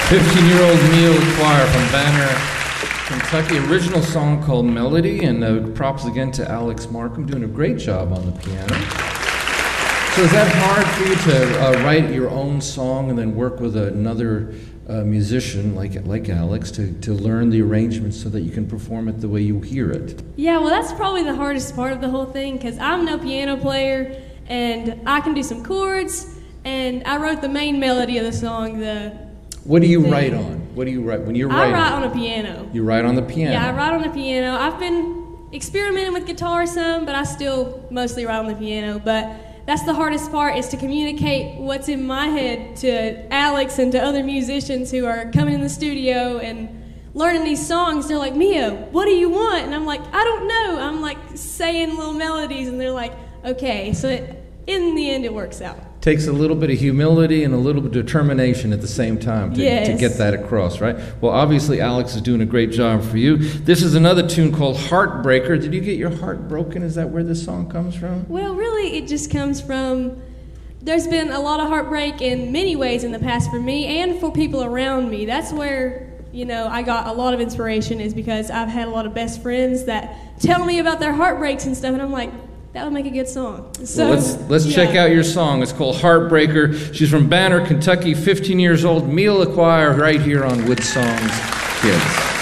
15-year-old Neil Choir from Banner, Kentucky. Original song called Melody, and props again to Alex Markham, doing a great job on the piano. So is that hard for you to write your own song and then work with another musician like Alex to learn the arrangements so that you can perform it the way you hear it? Yeah, well, that's probably the hardest part of the whole thing, because I'm no piano player, and I can do some chords, and I wrote the main melody of the song. What do you write on? What do you write when you're writing? I write on a piano. You write on the piano? Yeah, I write on the piano. I've been experimenting with guitar some, but I still mostly write on the piano. But that's the hardest part, is to communicate what's in my head to Alex and to other musicians who are coming in the studio and learning these songs. They're like, Mia, what do you want? And I'm like, I don't know. I'm like saying little melodies, and they're like, okay. So in the end, it works out. Takes a little bit of humility and a little bit of determination at the same time to get that across, right? Well, obviously, Alex is doing a great job for you. This is another tune called Heartbreaker. Did you get your heart broken? Is that where this song comes from? Well, really, it just comes from, there's been a lot of heartbreak in many ways in the past for me and for people around me. That's where, I got a lot of inspiration, is because I've had a lot of best friends that tell me about their heartbreaks and stuff, and I'm like, that would make a good song. So well, let's check out your song. It's called Heartbreaker. She's from Banner, Kentucky, 15 years old. Mia Choir, right here on Woodsongs Kids.